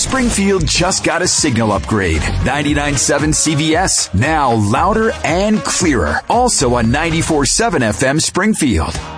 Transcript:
Springfield just got a signal upgrade. 99.7 CVS, now louder and clearer. Also on 94.7 FM Springfield.